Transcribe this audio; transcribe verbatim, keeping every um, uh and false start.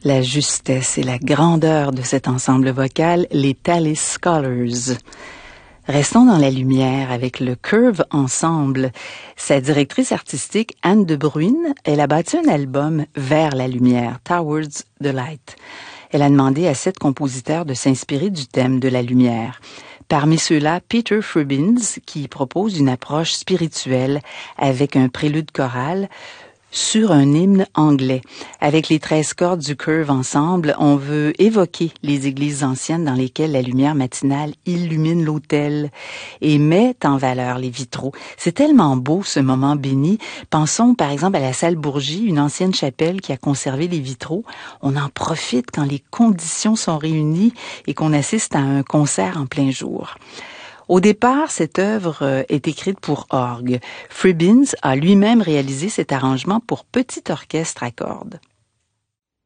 La justesse et la grandeur de cet ensemble vocal, les Tallis Scholars. Restons dans la lumière avec le Curve Ensemble. Sa directrice artistique, Anne de Bruyne, elle a bâti un album Vers la lumière, Towards the Light. Elle a demandé à sept compositeurs de s'inspirer du thème de la lumière. Parmi ceux-là, Peter Frubins, qui propose une approche spirituelle avec un prélude choral sur un hymne anglais. Avec les treize cordes du Curve Ensemble, on veut évoquer les églises anciennes dans lesquelles la lumière matinale illumine l'autel et met en valeur les vitraux. C'est tellement beau ce moment béni. Pensons par exemple à la salle Bourgie, une ancienne chapelle qui a conservé les vitraux. On en profite quand les conditions sont réunies et qu'on assiste à un concert en plein jour. Au départ, cette œuvre est écrite pour orgue. Frubins a lui-même réalisé cet arrangement pour petit orchestre à cordes.